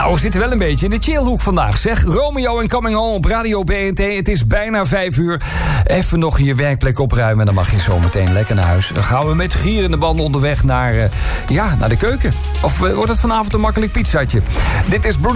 Nou, we zitten wel een beetje in de chillhoek vandaag, zeg. Romeo en Coming Home op Radio BNT. Het is bijna 5:00. Even nog je werkplek opruimen en dan mag je zo meteen lekker naar huis. Dan gaan we met gierende banden onderweg naar de keuken. Of wordt het vanavond een makkelijk pizzatje? Dit is Bruno